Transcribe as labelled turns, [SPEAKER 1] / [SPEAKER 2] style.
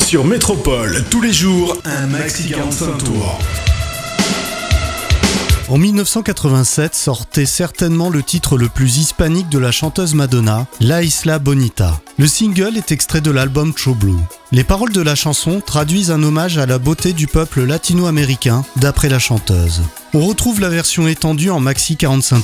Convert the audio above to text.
[SPEAKER 1] Sur Métropole, tous les jours, un maxi 45 tours.
[SPEAKER 2] En 1987 sortait certainement le titre le plus hispanique de la chanteuse Madonna, La Isla Bonita. Le single est extrait de l'album True Blue. Les paroles de la chanson traduisent un hommage à la beauté du peuple latino-américain, d'après la chanteuse. On retrouve la version étendue en maxi 45